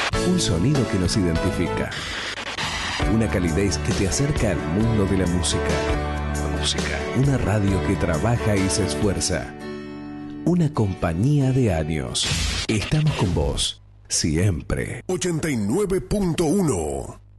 Un sonido que nos identifica. Una calidez que te acerca al mundo de la música. Una radio que trabaja y se esfuerza. Una compañía de años. Estamos con vos. Siempre. 89.1